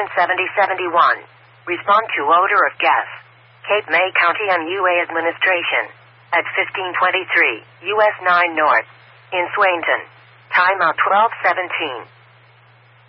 Station 7071. Respond to odor of gas. Cape May County MUA Administration. At 1523, US 9 North. In Swainton. Time out 12:17.